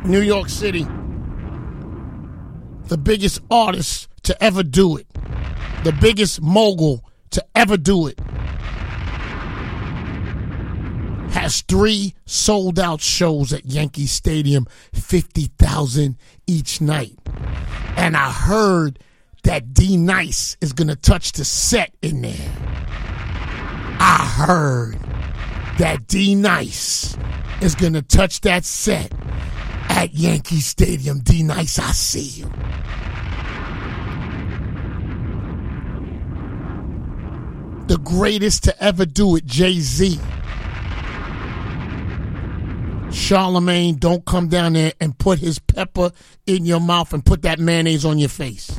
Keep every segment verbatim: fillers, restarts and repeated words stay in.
New York City, the biggest artist to ever do it, the biggest mogul to ever do it, has three sold-out shows at Yankee Stadium, fifty thousand each night. And I heard that D-Nice is going to touch the set in there. I heard that D-Nice is going to touch that set at Yankee Stadium. D-Nice, I see you. The greatest to ever do it, Jay-Z. Charlemagne, don't come down there and put his pepper in your mouth and put that mayonnaise on your face.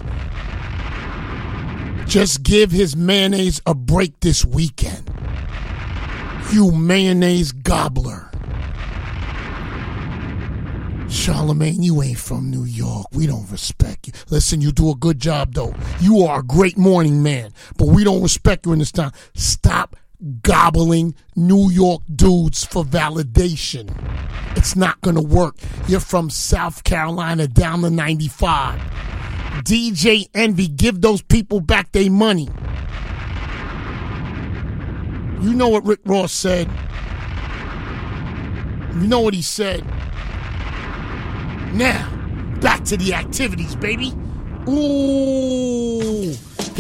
Just give his mayonnaise a break this weekend. You mayonnaise gobbler. Charlemagne, you ain't from New York. We don't respect you. Listen, you do a good job, though. You are a great morning man, but we don't respect you in this time. Stop gobbling New York dudes for validation. It's not going to work. You're from South Carolina down to ninety-five. D J Envy, give those people back their money. You know what Rick Ross said. You know what he said. Now, back to the activities, baby. Ooh.